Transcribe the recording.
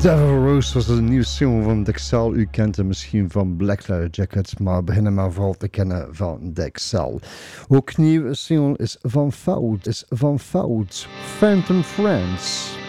Devil Rose was een nieuwe single van Dexel. U kent hem misschien van Black Leather Jacket, maar beginnen maar vooral te kennen van Dexel. Ook nieuwe single is van Fout, Phantom Friends.